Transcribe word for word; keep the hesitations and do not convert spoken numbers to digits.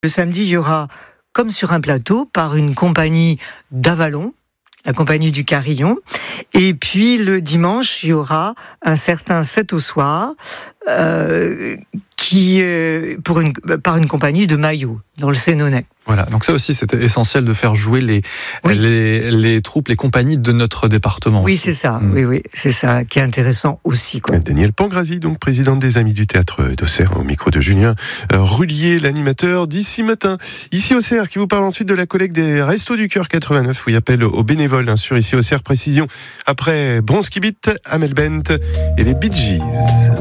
Le samedi, il y aura, comme sur un plateau, par une compagnie d'Avalon, la compagnie du Carillon. Et puis le dimanche, il y aura un certain sept au soir, euh, qui euh, pour une, par une compagnie de Maillot, dans le Sénonais. Voilà, donc ça aussi c'était essentiel de faire jouer les, oui. les, les troupes, les compagnies de notre département. Oui, aussi. c'est ça, mmh. oui, oui, c'est ça qui est intéressant aussi, quoi. Danielle Pangrazi, donc présidente des Amis du Théâtre d'Auxerre, au micro de Julien Rullier, l'animateur d'ici matin. Ici Auxerre, qui vous parle ensuite de la collecte des Restos du Cœur quatre-vingt-neuf, où il appelle aux bénévoles, hein, sur Ici Auxerre, précision après Bronze Kibit, Amel Bent et les Bee Gees.